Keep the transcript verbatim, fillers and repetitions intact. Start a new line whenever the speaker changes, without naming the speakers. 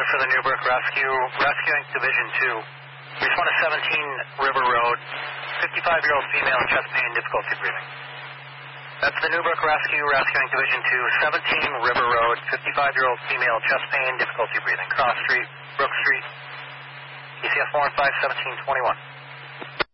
for the Newbrook Rescue, Rescuing Division two. Respond to seventeen River Road, fifty-five-year-old female, chest pain, difficulty breathing. That's the Newbrook Rescue, Rescuing Division two, seventeen River Road, fifty-five-year-old female, chest pain, difficulty breathing. Cross Street, Brook Street, E C F four one five, seventeen twenty-one.